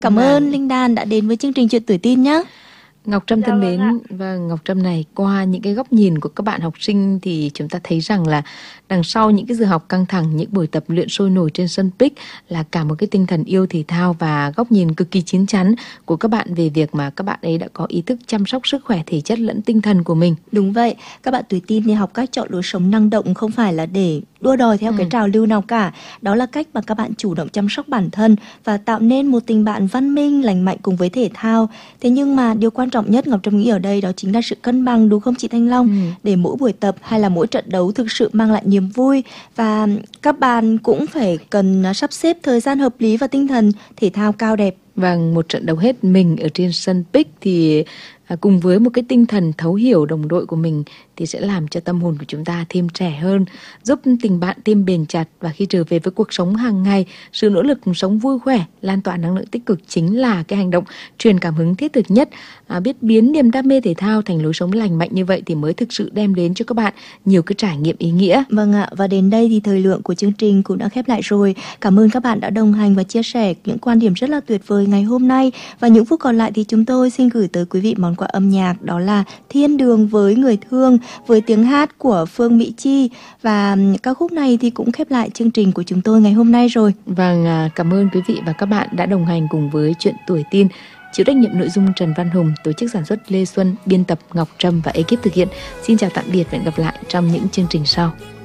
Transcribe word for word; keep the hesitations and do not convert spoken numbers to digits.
Cảm Vâng. ơn Linh Đan đã đến với chương trình Chuyện Tuổi Tin nhé. Ngọc Trâm Dạ thân vâng mến, ạ. và Ngọc Trâm này, qua những cái góc nhìn của các bạn học sinh thì chúng ta thấy rằng là đằng sau những cái giờ học căng thẳng, những buổi tập luyện sôi nổi trên sân pích là cả một cái tinh thần yêu thể thao và góc nhìn cực kỳ chín chắn của các bạn về việc mà các bạn ấy đã có ý thức chăm sóc sức khỏe thể chất lẫn tinh thần của mình. Đúng vậy, các bạn Tuổi Tin thì học cách chọn lối sống năng động không phải là để đua đòi theo Ừ. cái trào lưu nào cả. Đó là cách mà các bạn chủ động chăm sóc bản thân và tạo nên một tình bạn văn minh, lành mạnh cùng với thể thao. Thế nhưng mà điều quan trọng nhất Ngọc Trâm nghĩ ở đây đó chính là sự cân bằng, đúng không chị Thanh Long? Ừ. Để mỗi buổi tập hay là mỗi trận đấu thực sự mang lại niềm vui, và các bạn cũng phải cần sắp xếp thời gian hợp lý và tinh thần thể thao cao đẹp. Và một trận đấu hết mình ở trên sân pích thì à, cùng với một cái tinh thần thấu hiểu đồng đội của mình thì sẽ làm cho tâm hồn của chúng ta thêm trẻ hơn, giúp tình bạn thêm bền chặt, và khi trở về với cuộc sống hàng ngày, sự nỗ lực sống vui khỏe, lan tỏa năng lượng tích cực chính là cái hành động truyền cảm hứng thiết thực nhất. À, biết biến niềm đam mê thể thao thành lối sống lành mạnh như vậy thì mới thực sự đem đến cho các bạn nhiều cái trải nghiệm ý nghĩa. Vâng ạ, và đến đây thì thời lượng của chương trình cũng đã khép lại rồi. Cảm ơn các bạn đã đồng hành và chia sẻ những quan điểm rất là tuyệt vời ngày hôm nay. Và những phút còn lại thì chúng tôi xin gửi tới quý vị món quà âm nhạc, đó là Thiên Đường với Người Thương với tiếng hát của Phương Mỹ Chi. Và ca khúc này thì cũng khép lại chương trình của chúng tôi ngày hôm nay rồi. Vâng, à, cảm ơn quý vị và các bạn đã đồng hành cùng với Chuyện Tuổi Tin. Chịu trách nhiệm nội dung Trần Văn Hùng, tổ chức sản xuất Lê Xuân, biên tập Ngọc Trâm và ekip thực hiện. Xin chào tạm biệt và hẹn gặp lại trong những chương trình sau.